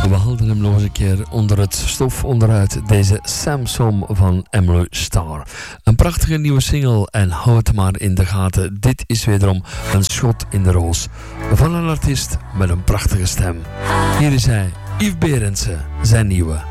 We haalden hem nog eens een keer onder het stof onderuit. Deze Samsung van Emily Starr. Een prachtige nieuwe single en hou het maar in de gaten. Dit is wederom een schot in de roos. Van een artiest met een prachtige stem. Hier is hij, Yves Berendsen, zijn nieuwe